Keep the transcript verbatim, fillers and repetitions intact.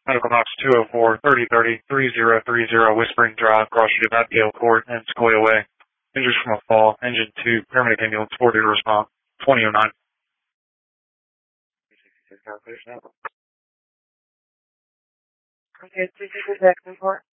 Medical Knox two oh four, thirty thirty, three oh three oh, Whispering Drive, Cross Street, Abigail Court, and Sequoia Way. Injuries from a fall. Engine two, paramedic ambulance, forty to respond. twenty oh nine. Okay, two sixty-six, report.